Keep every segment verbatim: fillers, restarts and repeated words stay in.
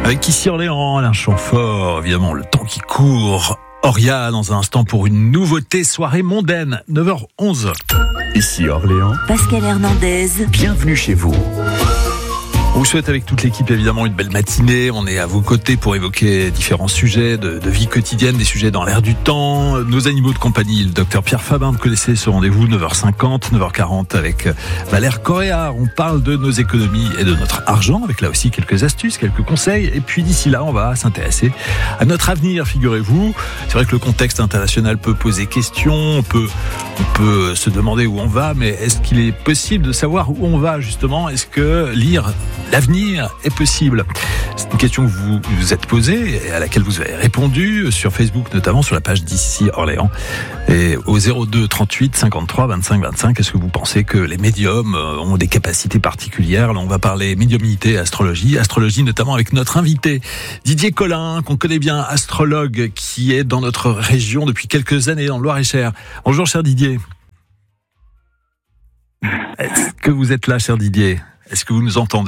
Avec ici Orléans, Alain Chamfort, évidemment, le temps qui court. Auria, dans un instant, pour une nouveauté soirée mondaine, neuf heures onze. Ici Orléans, Pascal Hernandez, bienvenue chez vous. On vous souhaite avec toute l'équipe évidemment une belle matinée. On est à vos côtés pour évoquer différents sujets de, de vie quotidienne, des sujets dans l'air du temps. Nos animaux de compagnie, le docteur Pierre Fabin, vous connaissez ce rendez-vous, neuf heures cinquante, neuf heures quarante avec Valère Coréard. On parle de nos économies et de notre argent, avec là aussi quelques astuces, quelques conseils. Et puis d'ici là, on va s'intéresser à notre avenir, figurez-vous. C'est vrai que le contexte international peut poser question, on peut, on peut se demander où on va, mais est-ce qu'il est possible de savoir où on va justement ? Est-ce que lire l'avenir est possible ? C'est une question que vous vous êtes posée et à laquelle vous avez répondu sur Facebook, notamment sur la page d'Ici Orléans. Et au zéro deux trente-huit cinquante-trois vingt-cinq vingt-cinq, est-ce que vous pensez que les médiums ont des capacités particulières ? Là, on va parler médiumnité et astrologie. Astrologie notamment avec notre invité, Didier Collin, qu'on connaît bien, astrologue, qui est dans notre région depuis quelques années, dans le Loir-et-Cher. Bonjour, cher Didier. Est-ce que vous êtes là, cher Didier ? Est-ce que vous nous entendez ?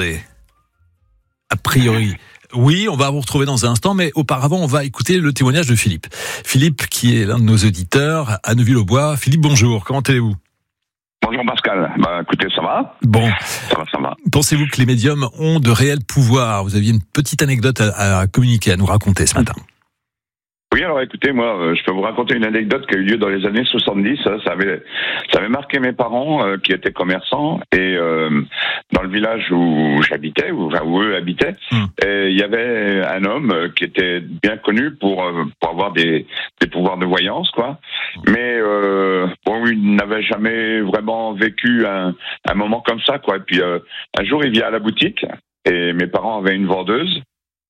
A priori, oui, on va vous retrouver dans un instant, mais auparavant, on va écouter le témoignage de Philippe. Philippe, qui est l'un de nos auditeurs à Neuville-aux-Bois. Philippe, bonjour, comment allez-vous ? Bonjour Pascal, bah écoutez, ça va ? Bon. Ça va, ça va. Pensez-vous que les médiums ont de réels pouvoirs ? Vous aviez une petite anecdote à, à communiquer, à nous raconter ce matin. Oui, alors écoutez, moi, euh, je peux vous raconter une anecdote qui a eu lieu dans les années soixante-dix. Ça, ça avait, ça avait marqué mes parents euh, qui étaient commerçants et euh, dans le village où j'habitais, où, enfin, où eux habitaient, mmh. et il y avait un homme euh, qui était bien connu pour euh, pour avoir des des pouvoirs de voyance, quoi. Mmh. Mais euh, bon, il n'avait jamais vraiment vécu un un moment comme ça, quoi. Et puis euh, un jour, il vient à la boutique et mes parents avaient une vendeuse.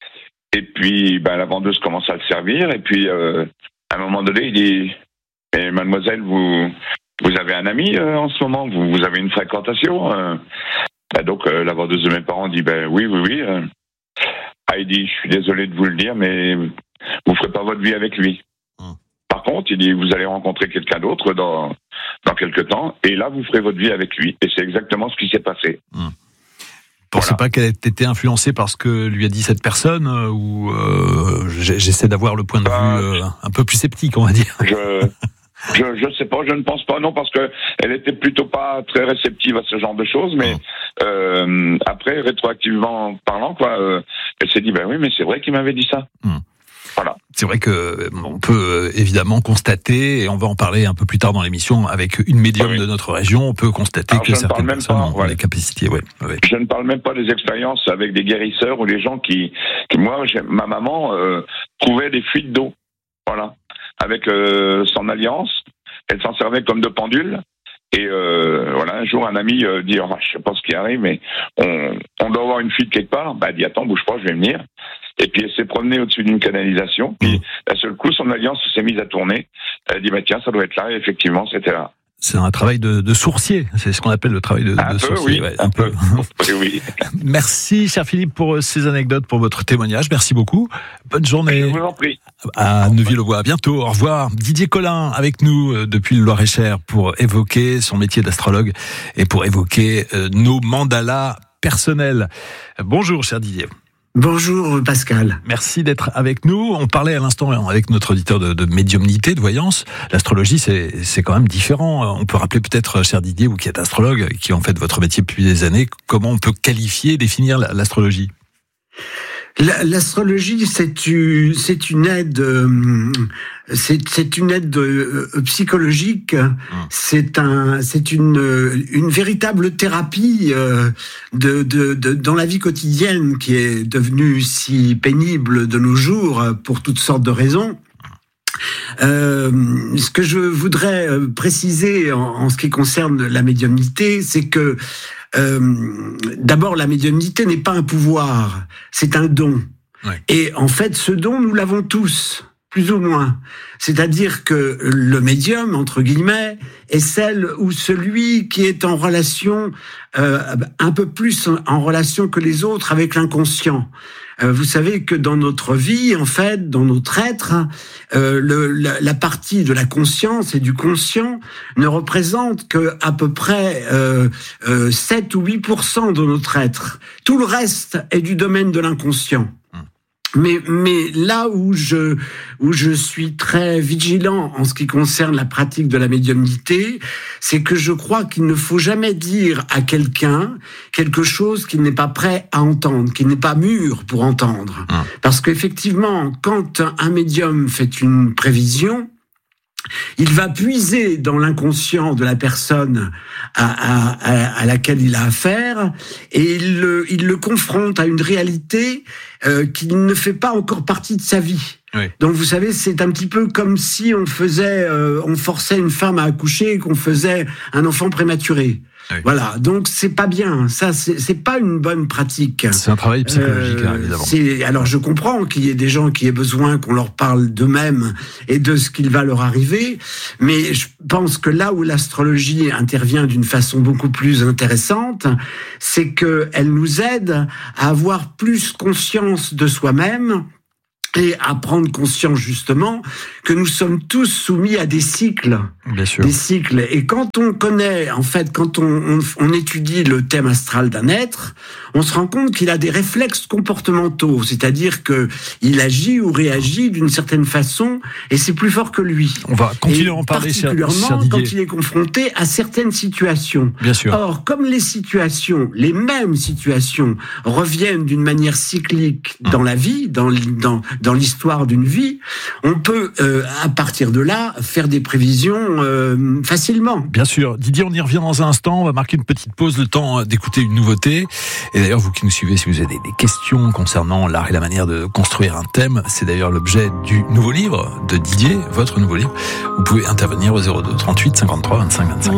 Et puis, ben, la vendeuse commence à le servir. Et puis, euh, à un moment donné, il dit eh, « Mademoiselle, vous, vous avez un ami euh, en ce moment ? Vous, vous avez une fréquentation euh? ?» ben, Donc, euh, la vendeuse de mes parents dit ben, « Oui, oui, oui. Euh. » Ah, il dit « Je suis désolé de vous le dire, mais vous ne ferez pas votre vie avec lui. Hum. Par contre, il dit « Vous allez rencontrer quelqu'un d'autre dans, dans quelques temps, et là, vous ferez votre vie avec lui. » Et c'est exactement ce qui s'est passé. Hum. Vous ne pensez pas qu'elle ait été influencée par ce que lui a dit cette personne euh, ou euh, j'essaie d'avoir le point de vue euh, un peu plus sceptique, on va dire. Je je je sais pas, je ne pense pas, non, parce que elle était plutôt pas très réceptive à ce genre de choses, mais mmh. euh, après rétroactivement parlant, quoi, euh, elle s'est dit ben oui, mais c'est vrai qu'il m'avait dit ça. Mmh. Voilà. C'est vrai que on peut évidemment constater, et on va en parler un peu plus tard dans l'émission, avec une médium oui. de notre région, on peut constater Alors, que certaines personnes pas, ont ouais. les capacités. Ouais, ouais. Je ne parle même pas des expériences avec des guérisseurs ou des gens qui, qui moi, ma maman euh, trouvait des fuites d'eau, voilà, avec euh, son alliance, elle s'en servait comme de pendule. Et euh, voilà, un jour, un ami euh, dit oh, je sais pas ce qui arrive, mais on, on doit avoir une fuite quelque part. Bah, dit attends, bouge pas, je vais venir. Et puis elle s'est promenée au-dessus d'une canalisation. Puis d'un seul coup, son alliance s'est mise à tourner. Elle dit bah tiens, ça doit être là. Et effectivement, c'était là. C'est un travail de, de sourcier. C'est ce qu'on appelle le travail de, un de peu, sourcier. Oui, ouais, un, un peu. peu. Oui. Merci, cher Philippe, pour ces anecdotes, pour votre témoignage. Merci beaucoup. Bonne journée. Je vous en prie. À Neuville-aux-Bois. À bientôt. Au revoir. Didier Collin avec nous depuis le Loir-et-Cher pour évoquer son métier d'astrologue et pour évoquer nos mandalas personnels. Bonjour, cher Didier. Bonjour Pascal. Merci d'être avec nous. On parlait à l'instant avec notre auditeur de, de médiumnité, de voyance. L'astrologie, c'est, c'est quand même différent. On peut rappeler peut-être, cher Didier, vous qui êtes astrologue, qui en fait votre métier depuis des années, comment on peut qualifier, définir l'astrologie ? L'astrologie, c'est une, c'est une aide, c'est, c'est une aide psychologique. Mmh. C'est un, c'est une, une véritable thérapie de, de, de, dans la vie quotidienne qui est devenue si pénible de nos jours pour toutes sortes de raisons. Euh, ce que je voudrais préciser en, en ce qui concerne la médiumnité, c'est que Euh, d'abord, la médiumnité n'est pas un pouvoir, c'est un don. Ouais. Et en fait, ce don, nous l'avons tous, plus ou moins. C'est-à-dire que le médium, entre guillemets, est celle ou celui qui est en relation, euh, un peu plus en relation que les autres avec l'inconscient. Euh, vous savez que dans notre vie, en fait, dans notre être, euh, le, la, la partie de la conscience et du conscient ne représente que à peu près euh, euh, sept ou huit pour cent de notre être. Tout le reste est du domaine de l'inconscient. Mais, mais là où je, où je suis très vigilant en ce qui concerne la pratique de la médiumnité, c'est que je crois qu'il ne faut jamais dire à quelqu'un quelque chose qu'il n'est pas prêt à entendre, qu'il n'est pas mûr pour entendre. Mmh. Parce qu'effectivement, quand un médium fait une prévision, il va puiser dans l'inconscient de la personne à, à, à, à laquelle il a affaire et il le, il le confronte à une réalité euh, qui ne fait pas encore partie de sa vie. Oui. Donc vous savez, c'est un petit peu comme si on faisait, euh, on forçait une femme à accoucher et qu'on faisait un enfant prématuré. Oui. Voilà, donc c'est pas bien. Ça, c'est, c'est pas une bonne pratique. C'est un travail psychologique, euh, évidemment. C'est, alors je comprends qu'il y ait des gens qui aient besoin qu'on leur parle d'eux-mêmes et de ce qu'il va leur arriver, mais je pense que là où l'astrologie intervient d'une façon beaucoup plus intéressante, c'est que elle nous aide à avoir plus conscience de soi-même. Et à prendre conscience justement que nous sommes tous soumis à des cycles, Bien sûr. des cycles. Et quand on connaît, en fait, quand on, on, on étudie le thème astral d'un être, on se rend compte qu'il a des réflexes comportementaux, c'est-à-dire que il agit ou réagit d'une certaine façon, et c'est plus fort que lui. On va continuer à en parler, particulièrement cher, quand il est confronté à certaines situations. Bien sûr. Or, comme les situations, les mêmes situations, reviennent d'une manière cyclique dans mmh. la vie, dans dans dans l'histoire d'une vie, on peut, euh, à partir de là, faire des prévisions euh, facilement. Bien sûr. Didier, on y revient dans un instant. On va marquer une petite pause, le temps d'écouter une nouveauté. Et d'ailleurs, vous qui nous suivez, si vous avez des questions concernant l'art et la manière de construire un thème, c'est d'ailleurs l'objet du nouveau livre de Didier, votre nouveau livre. Vous pouvez intervenir au zéro deux trente-huit cinquante-trois vingt-cinq vingt-cinq.